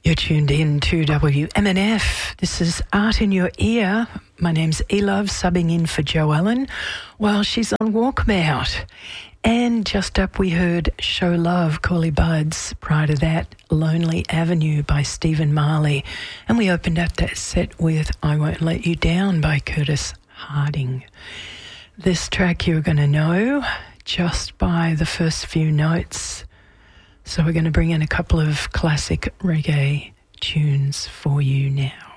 You're tuned in to WMNF. This is Art in Your Ear. My name's E-Love, subbing in for Jo Ellen while she's on walkabout. And just up we heard Show Love, Corley Buds. Prior to that, Lonely Avenue by Stephen Marley. And we opened up that set with I Won't Let You Down by Curtis Harding. This track you're going to know just by the first few notes. So we're going to bring in a couple of classic reggae tunes for you now.